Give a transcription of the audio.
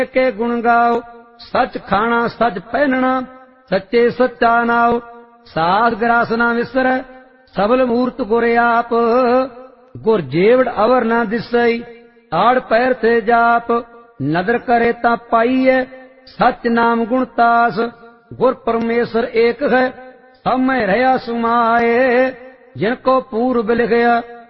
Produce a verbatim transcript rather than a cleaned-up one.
के गुण गाओ, सच खाना सच पहनना, सच्चे सच्चा नाओ। साध ग्रास ना विसरै, सबल मूर्त गुर आप। गुर जेवड़ अवर ना दिसई, आड़ पैर थे जाप। नदर करे ता पाईए, सच नाम गुण तास। गुर परमेश्वर एक है, सब में रहा सुमाए। जिनको पूर्व लिखया